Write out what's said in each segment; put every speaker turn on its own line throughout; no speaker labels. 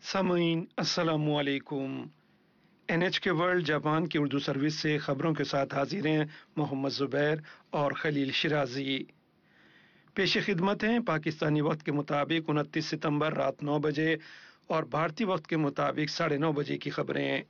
سامعین السلام علیکم۔ NHK ورلڈ جاپان کی اردو سروس سے خبروں کے ساتھ حاضر ہیں محمد زبیر اور خلیل شرازی۔ پیش خدمت ہیں پاکستانی وقت کے مطابق 29 ستمبر رات 9 بجے اور بھارتی وقت کے مطابق 9:30 بجے کی خبریں۔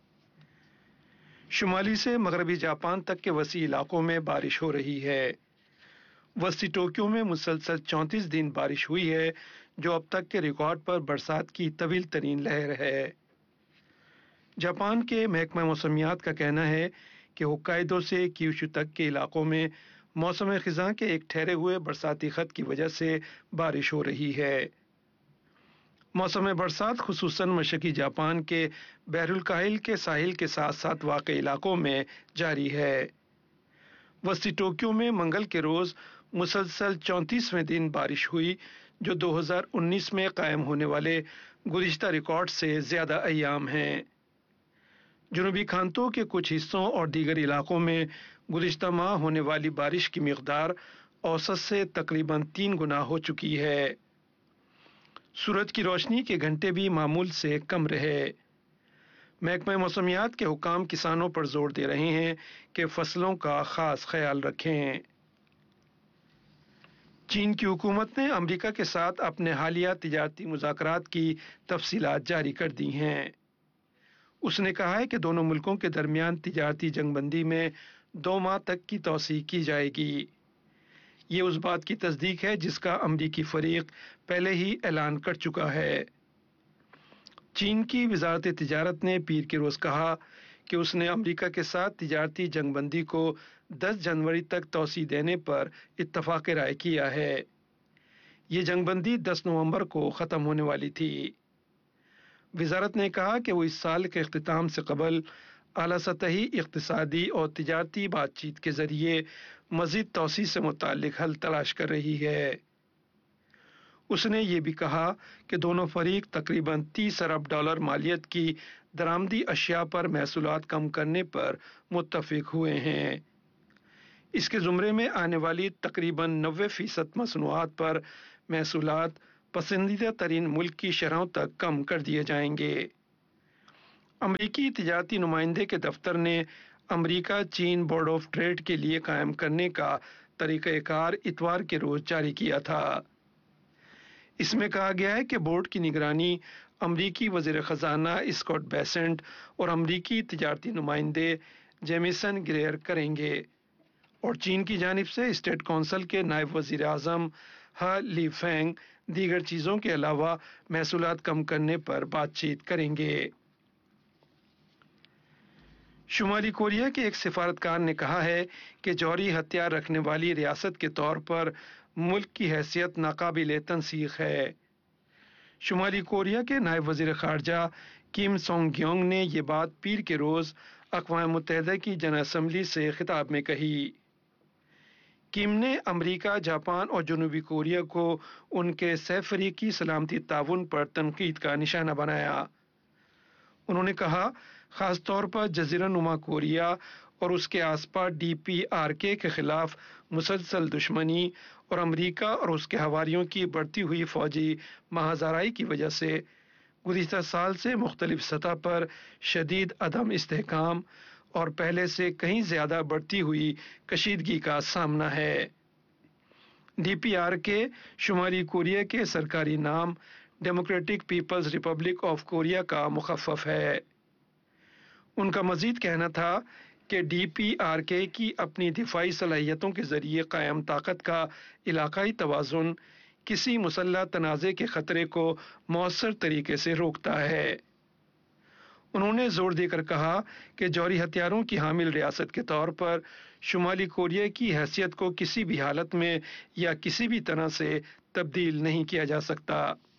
شمالی سے مغربی جاپان تک کے وسیع علاقوں میں بارش ہو رہی ہے۔ وسطی ٹوکیو میں مسلسل 34 دن بارش ہوئی ہے، جو اب تک کے ریکارڈ پر برسات کی طویل ترین لہر ہے۔ جاپان کے محکمہ موسمیات کا کہنا ہے کہ ہوکائیدو سے کیوشو تک کے علاقوں میں موسم خزاں کے ایک ٹھہرے ہوئے برساتی خط کی وجہ سے بارش ہو رہی ہے۔ موسم برسات خصوصاً مشرقی جاپان کے بحر الکاہل کے ساحل کے ساتھ ساتھ واقع علاقوں میں جاری ہے۔ وسطی ٹوکیو میں منگل کے روز مسلسل 34ویں دن بارش ہوئی، جو 2019 میں قائم ہونے والے گزشتہ ریکارڈ سے زیادہ ایام ہیں۔ جنوبی کانتو کے کچھ حصوں اور دیگر علاقوں میں گزشتہ ماہ ہونے والی بارش کی مقدار اوسط سے تقریباً 3 گنا ہو چکی ہے۔ سورج کی روشنی کے گھنٹے بھی معمول سے کم رہے۔ محکمہ موسمیات کے حکام کسانوں پر زور دے رہے ہیں کہ فصلوں کا خاص خیال رکھیں۔ چین کی حکومت نے امریکہ کے ساتھ اپنے حالیہ تجارتی مذاکرات کی تفصیلات جاری کر دی ہیں۔ اس نے کہا ہے کہ دونوں ملکوں کے درمیان تجارتی جنگ بندی میں 2 ماہ تک کی توسیع کی جائے گی۔ یہ اس بات کی تصدیق ہے جس کا امریکی فریق پہلے ہی اعلان کر چکا ہے۔ چین کی وزارت تجارت نے پیر کے روز کہا کہ اس نے امریکہ کے ساتھ تجارتی جنگ بندی کو 10 جنوری تک توسیع دینے پر اتفاق رائے کیا ہے۔ یہ جنگ بندی 10 نومبر کو ختم ہونے والی تھی۔ وزارت نے کہا کہ وہ اس سال کے اختتام سے قبل اعلیٰ سطحی اقتصادی اور تجارتی بات چیت کے ذریعے مزید توسیع سے متعلق حل تلاش کر رہی ہے۔ اس نے یہ بھی کہا کہ دونوں فریق تقریباً $30 ارب مالیت کی درآمدی اشیاء پر محصولات کم کرنے پر متفق ہوئے ہیں۔ اس کے زمرے میں آنے والی تقریباً 90% مصنوعات پر محصولات پسندیدہ ترین ملک کی شرحوں تک کم کر دیے جائیں گے۔ امریکی تجارتی نمائندے کے دفتر نے امریکہ چین بورڈ آف ٹریڈ کے لیے قائم کرنے کا طریقہ کار اتوار کے روز جاری کیا تھا۔ اس میں کہا گیا ہے کہ بورڈ کی نگرانی امریکی وزیر خزانہ اسکاٹ بیسنٹ اور امریکی تجارتی نمائندے جیمیسن گریر کریں گے، اور چین کی جانب سے اسٹیٹ کونسل کے نائب وزیر اعظم لی فینگ دیگر چیزوں کے علاوہ محصولات کم کرنے پر بات چیت کریں گے۔ شمالی کوریا کے ایک سفارتکار نے کہا ہے کہ جوہری ہتھیار رکھنے والی ریاست کے طور پر ملک کی حیثیت ناقابل تنسیق ہے۔ شمالی کوریا کے نائب وزیر خارجہ کیم سونگ گیونگ نے یہ بات پیر کے روز اقوام متحدہ کی جن اسمبلی سے خطاب میں کہی۔ کیم نے امریکہ، جاپان اور جنوبی کوریا کو ان کے سہ فریقی سلامتی تعاون پر تنقید کا نشانہ بنایا۔ انہوں نے کہا، خاص طور پر جزیرہ نما کوریا اور اس کے آس پاس DPRK کے خلاف مسلسل دشمنی اور امریکہ اور اس کے حواریوں کی بڑھتی ہوئی فوجی ماہزارائی کی وجہ سے گزشتہ سال سے مختلف سطح پر شدید عدم استحکام اور پہلے سے کہیں زیادہ بڑھتی ہوئی کشیدگی کا سامنا ہے۔ DPRK شمالی کوریا کے سرکاری نام democratic Peoples republic of Korea کا مخفف ہے۔ ان کا مزید کہنا تھا کہ DPRK کی اپنی دفاعی صلاحیتوں کے ذریعے قائم طاقت کا علاقائی توازن کسی مسلح تنازع کے خطرے کو مؤثر طریقے سے روکتا ہے۔ انہوں نے زور دے کر کہا کہ جوہری ہتھیاروں کی حامل ریاست کے طور پر شمالی کوریا کی حیثیت کو کسی بھی حالت میں یا کسی بھی طرح سے تبدیل نہیں کیا جا سکتا۔